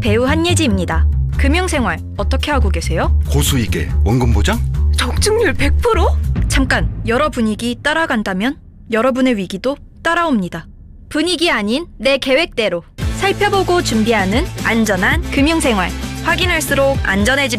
배우 한예지입니다. 금융생활 어떻게 하고 계세요? 고수익에 원금 보장? 적중률 100%? 잠깐, 여러 분위기 따라간다면 여러분의 위기도 따라옵니다. 분위기 아닌 내 계획대로 살펴보고 준비하는 안전한 금융생활. 확인할수록 안전해집니다.